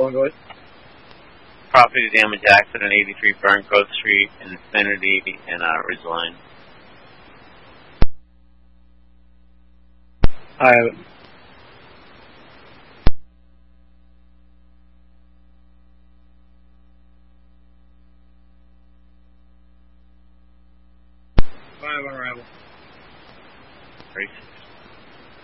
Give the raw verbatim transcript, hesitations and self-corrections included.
on, go ahead. Property damage accident, eighty-three Burncoat Street, Infinity, and uh, Ridgeline. I have it. Five on arrival. Great.